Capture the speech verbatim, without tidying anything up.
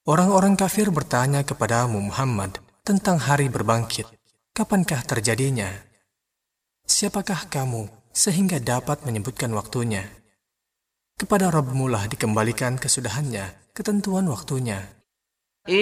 Orang-orang kafir bertanya kepadamu Muhammad tentang hari berbangkit. Kapankah terjadinya? Siapakah kamu sehingga dapat menyebutkan waktunya? Kepada Rabb-Mu lah dikembalikan kesudahannya, ketentuan waktunya.